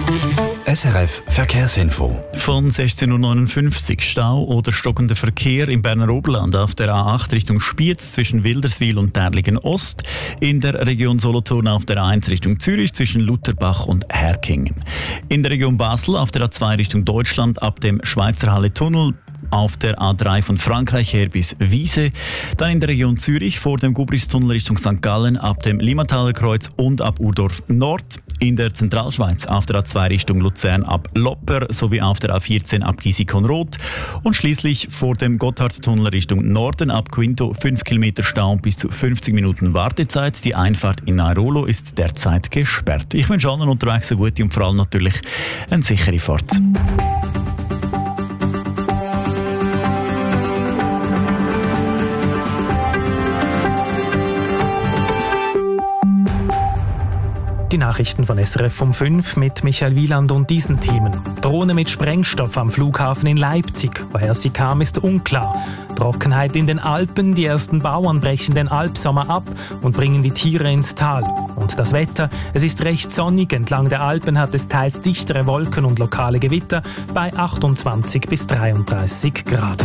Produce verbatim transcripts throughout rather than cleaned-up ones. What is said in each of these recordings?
S R F Verkehrsinfo. Von sechzehn Uhr neunundfünfzig Stau oder stockender Verkehr im Berner Oberland auf der A acht Richtung Spiez zwischen Wilderswil und Derligen Ost. In der Region Solothurn auf der A eins Richtung Zürich zwischen Lutherbach und Herkingen. In der Region Basel auf der A zwei Richtung Deutschland ab dem Schweizer Halle-Tunnel. Auf der A drei von Frankreich her bis Wiese. Dann in der Region Zürich vor dem Gubristunnel Richtung Sankt Gallen ab dem Limmataler Kreuz und ab Urdorf Nord. In der Zentralschweiz auf der A zwei Richtung Luzern ab Lopper sowie auf der A vierzehn ab Gisikon-Roth. Und schließlich vor dem Gotthardtunnel Richtung Norden ab Quinto fünf Kilometer Stau und bis zu fünfzig Minuten Wartezeit. Die Einfahrt in Nairolo ist derzeit gesperrt. Ich wünsche allen unterwegs eine gute und vor allem natürlich eine sichere Fahrt. Die Nachrichten von S R F um fünf mit Michael Wieland und diesen Themen. Drohne mit Sprengstoff am Flughafen in Leipzig. Woher sie kam, ist unklar. Trockenheit in den Alpen. Die ersten Bauern brechen den Alpsommer ab und bringen die Tiere ins Tal. Und das Wetter. Es ist recht sonnig. Entlang der Alpen hat es teils dichtere Wolken und lokale Gewitter bei achtundzwanzig bis dreiunddreißig Grad.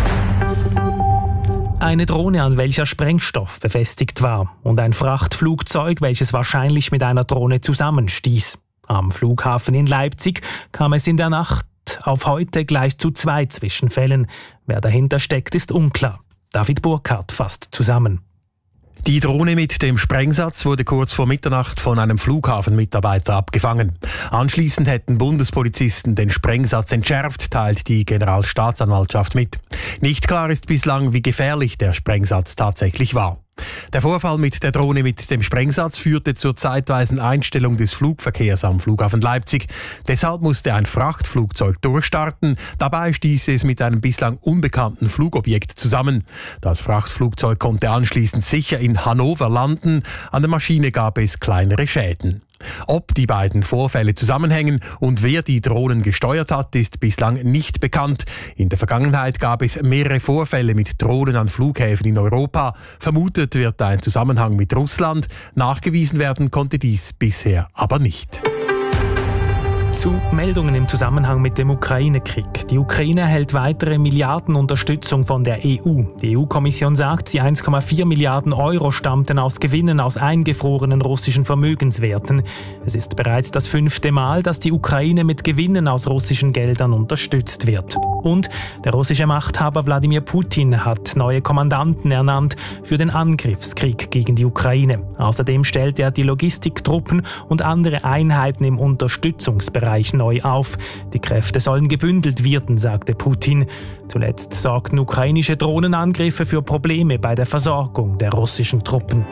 Eine Drohne, an welcher Sprengstoff befestigt war, und ein Frachtflugzeug, welches wahrscheinlich mit einer Drohne zusammenstieß. Am Flughafen in Leipzig kam es in der Nacht auf heute gleich zu zwei Zwischenfällen. Wer dahinter steckt, ist unklar. David Burkhardt fasst zusammen. Die Drohne mit dem Sprengsatz wurde kurz vor Mitternacht von einem Flughafenmitarbeiter abgefangen. Anschließend hätten Bundespolizisten den Sprengsatz entschärft, teilt die Generalstaatsanwaltschaft mit. Nicht klar ist bislang, wie gefährlich der Sprengsatz tatsächlich war. Der Vorfall mit der Drohne mit dem Sprengsatz führte zur zeitweisen Einstellung des Flugverkehrs am Flughafen Leipzig. Deshalb musste ein Frachtflugzeug durchstarten. Dabei stieß es mit einem bislang unbekannten Flugobjekt zusammen. Das Frachtflugzeug konnte anschließend sicher in Hannover landen. An der Maschine gab es kleinere Schäden. Ob die beiden Vorfälle zusammenhängen und wer die Drohnen gesteuert hat, ist bislang nicht bekannt. In der Vergangenheit gab es mehrere Vorfälle mit Drohnen an Flughäfen in Europa. Vermutet wird ein Zusammenhang mit Russland. Nachgewiesen werden konnte dies bisher aber nicht. Zu Meldungen im Zusammenhang mit dem Ukraine-Krieg. Die Ukraine erhält weitere Milliardenunterstützung von der E U. Die E U-Kommission sagt, die eins Komma vier Milliarden Euro stammten aus Gewinnen aus eingefrorenen russischen Vermögenswerten. Es ist bereits das fünfte Mal, dass die Ukraine mit Gewinnen aus russischen Geldern unterstützt wird. Und der russische Machthaber Wladimir Putin hat neue Kommandanten ernannt für den Angriffskrieg gegen die Ukraine. Außerdem stellt er die Logistiktruppen und andere Einheiten im Unterstützungsbereich neu auf. Die Kräfte sollen gebündelt werden, sagte Putin. Zuletzt sorgten ukrainische Drohnenangriffe für Probleme bei der Versorgung der russischen Truppen.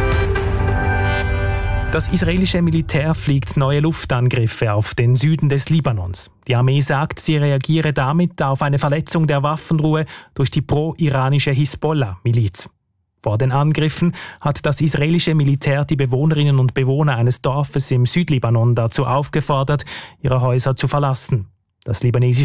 Das israelische Militär fliegt neue Luftangriffe auf den Süden des Libanons. Die Armee sagt, sie reagiere damit auf eine Verletzung der Waffenruhe durch die pro-iranische Hisbollah-Miliz. Vor den Angriffen hat das israelische Militär die Bewohnerinnen und Bewohner eines Dorfes im Südlibanon dazu aufgefordert, ihre Häuser zu verlassen. Das libanesische